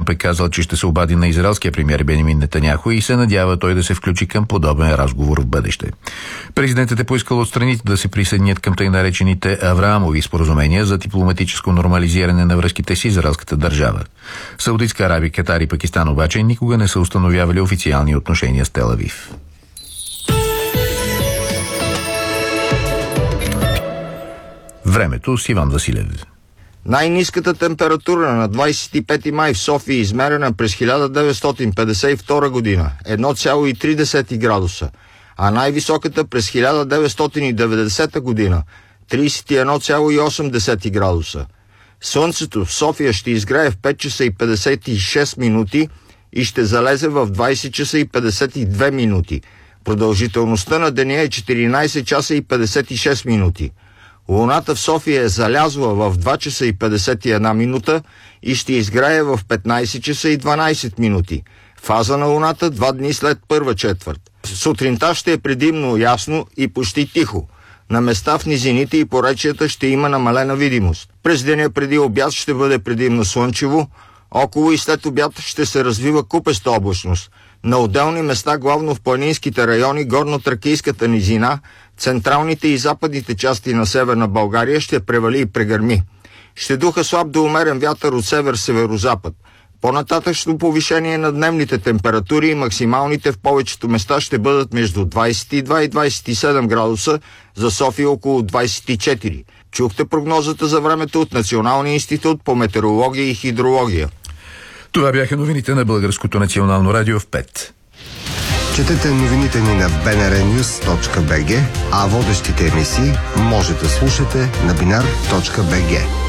Тръмп е казал, че ще се обади на израелския премиер Бенямин Нетаняху и се надява той да се включи към подобен разговор в бъдеще. Президентът е поискал от страните да се присъединят към тъй наречените Авраамови споразумения за дипломатическо нормализиране на връзките с израелската държава. Саудитска Арабия, Катар и Пакистан обаче никога не са установявали официални отношения с Тел Авив. Времето с Иван Василев. Най-ниската температура на 25 май в София е измерена през 1952 година – 1,3 градуса, а най-високата през 1990 година – 31,8 градуса. Слънцето в София ще изгрее в 5 часа и 56 минути и ще залезе в 20 часа и 52 минути. Продължителността на деня е 14 часа и 56 минути. Луната в София е залязла в 2 часа и 51 минута и ще изгрее в 15 часа и 12 минути. Фаза на Луната 2 дни след първа четвърт. Сутринта ще е предимно ясно и почти тихо. На места в низините и поречията ще има намалена видимост. През деня преди обяд ще бъде предимно слънчево. Около и след обяд ще се развива купеста облачност. На отделни места, главно в планинските райони, горно-тракийската низина, централните и западните части на северна България ще превали и прегърми. Ще духа слаб до умерен вятър от север-северозапад. По-нататъчно повишение на дневните температури и максималните в повечето места ще бъдат между 22 и 27 градуса, за София около 24. Чухте прогнозата за времето от Националния институт по метеорология и хидрология. Това бяха новините на Българското национално радио в 5. Четете новините ни на bnrnews.bg, а водещите емисии може да слушате на binar.bg.